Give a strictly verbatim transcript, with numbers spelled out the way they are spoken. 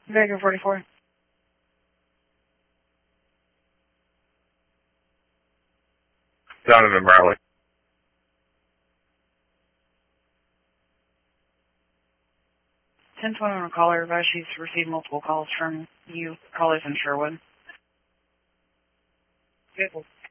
Vega forty-four. Donovan Bradley. ten twenty-one caller advised she's received multiple calls from you callers in Sherwood. Vehicle